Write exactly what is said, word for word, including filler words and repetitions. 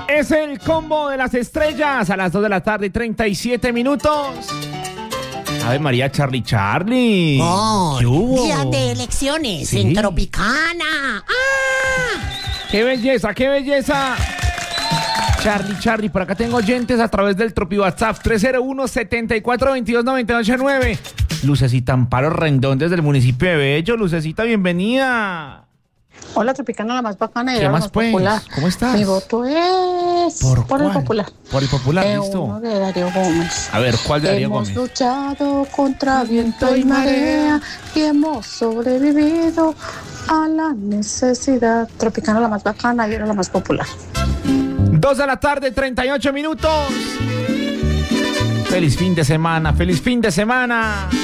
Es el combo de las estrellas a las dos de la tarde y treinta y siete minutos. Ave María, Charlie Charlie. Oh, ¿Qué hubo? día de elecciones ¿Sí? en Tropicana. ¡Ah! ¡Qué belleza, qué belleza! Charlie, Charlie, por acá tengo oyentes a través del Tropi WhatsApp tres cero uno, siete cuatro, dos dos, nueve ocho nueve. Lucecita Amparo Rendón desde el municipio de Bello. Lucecita, bienvenida. Hola, Tropicana, la más bacana y ¿Qué la más, más pues? popular. ¿Cómo estás? Mi voto es ¿Por por, el cuál? popular. Por el popular, Eh, listo. Uno de Darío Gómez. A ver, ¿cuál de Darío Hemos Gómez? luchado contra viento y marea y hemos sobrevivido a la necesidad. Tropicana, la más bacana y era la más popular. Dos de la tarde, treinta y ocho minutos. Feliz fin de semana, feliz fin de semana.